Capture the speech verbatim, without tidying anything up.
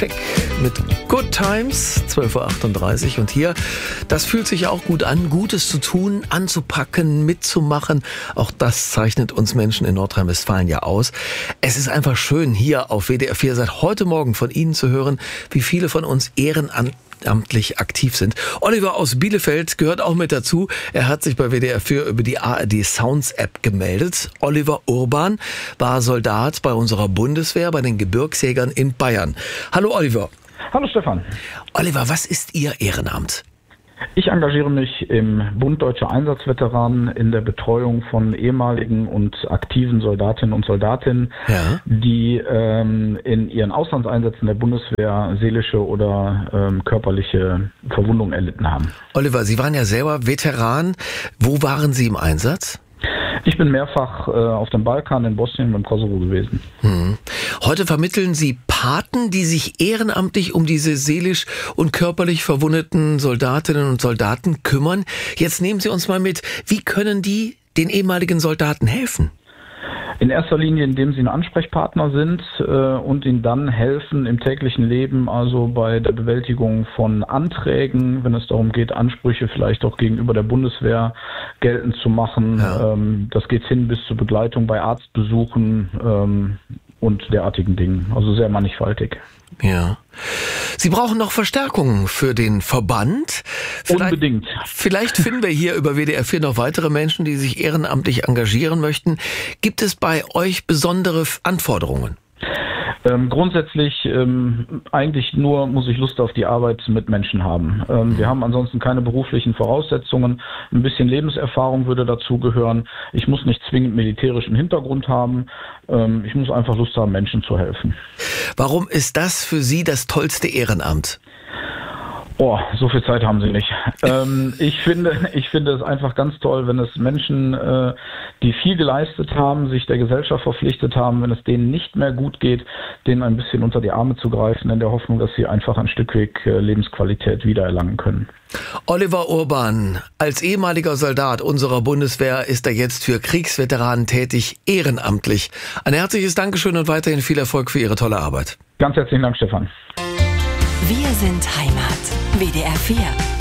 Check mit Good Times, zwölf Uhr achtunddreißig. Und hier, das fühlt sich auch gut an, Gutes zu tun, anzupacken, mitzumachen. Auch das zeichnet uns Menschen in Nordrhein-Westfalen ja aus. Es ist einfach schön, hier auf W D R vier seit heute Morgen von Ihnen zu hören, wie viele von uns ehrenamtlich aktiv sind. Oliver aus Bielefeld gehört auch mit dazu. Er hat sich bei W D R vier über die A R D Sounds App gemeldet. Oliver Urban war Soldat bei unserer Bundeswehr, bei den Gebirgsjägern in Bayern. Hallo Oliver. Hallo Stefan. Oliver, was ist Ihr Ehrenamt? Ich engagiere mich im Bund Deutscher Einsatzveteranen in der Betreuung von ehemaligen und aktiven Soldatinnen und Soldatinnen, Ja. die ähm, in ihren Auslandseinsätzen der Bundeswehr seelische oder ähm, körperliche Verwundungen erlitten haben. Oliver, Sie waren ja selber Veteran. Wo waren Sie im Einsatz? Ich bin mehrfach äh, auf dem Balkan, in Bosnien und im Kosovo gewesen. Hm. Heute vermitteln Sie Paten, die sich ehrenamtlich um diese seelisch und körperlich verwundeten Soldatinnen und Soldaten kümmern. Jetzt nehmen Sie uns mal mit, wie können die den ehemaligen Soldaten helfen? In erster Linie, indem sie ein Ansprechpartner sind äh, und ihnen dann helfen im täglichen Leben, also bei der Bewältigung von Anträgen, wenn es darum geht, Ansprüche vielleicht auch gegenüber der Bundeswehr geltend zu machen. Ja. Ähm, das geht hin bis zur Begleitung bei Arztbesuchen ähm, und derartigen Dingen. Also sehr mannigfaltig. Ja. Sie brauchen noch Verstärkung für den Verband. Vielleicht, Unbedingt. Vielleicht finden wir hier über W D R vier noch weitere Menschen, die sich ehrenamtlich engagieren möchten. Gibt es bei euch besondere Anforderungen? Ähm, grundsätzlich ähm, eigentlich nur muss ich Lust auf die Arbeit mit Menschen haben. Ähm, wir haben ansonsten keine beruflichen Voraussetzungen. Ein bisschen Lebenserfahrung würde dazugehören. Ich muss nicht zwingend militärischen Hintergrund haben. Ähm, ich muss einfach Lust haben, Menschen zu helfen. Warum ist das für Sie das tollste Ehrenamt? Oh, so viel Zeit haben Sie nicht. Ähm, ich finde, ich finde es einfach ganz toll, wenn es Menschen, äh, die viel geleistet haben, sich der Gesellschaft verpflichtet haben, wenn es denen nicht mehr gut geht, denen ein bisschen unter die Arme zu greifen, in der Hoffnung, dass sie einfach ein Stück Weg äh, Lebensqualität wiedererlangen können. Oliver Urban, als ehemaliger Soldat unserer Bundeswehr ist er jetzt für Kriegsveteranen tätig, ehrenamtlich. Ein herzliches Dankeschön und weiterhin viel Erfolg für Ihre tolle Arbeit. Ganz herzlichen Dank, Stefan. Wir sind Heimat. W D R vier.